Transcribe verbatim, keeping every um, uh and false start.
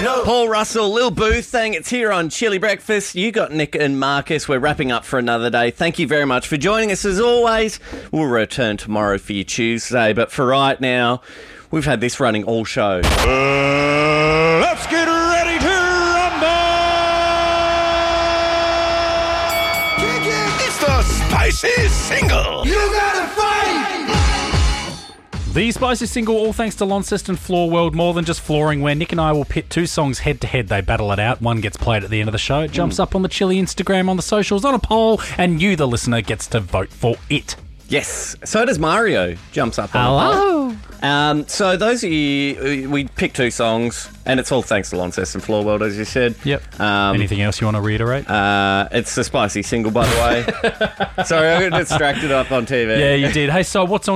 No. Paul Russell, Lil Boo thing. It's here on Chili Breakfast. You got Nick and Marcus. We're wrapping up for another day. Thank you very much for joining us as always. We'll return tomorrow for your Tuesday, but for right now, we've had this running all show. Uh, let's get ready to rumble! It's the Spicy Single. You gotta fight! The Spicy Single, all thanks to Launceston Floor World, more than just flooring, where Nick and I will pit two songs head to head. They battle it out. One gets played at the end of the show. It jumps mm. up on the Chili Instagram, on the socials, on a poll, and you, the listener, gets to vote for it. Yes. So does Mario. Jumps up on Hello. the poll. Um, so those of you, we picked two songs, and it's all thanks to Launceston Floor World, as you said. Yep. Um, Anything else you want to reiterate? Uh, it's the Spicy Single, by the way. Sorry, I got distracted up on T V. Yeah, you did. Hey, so what's on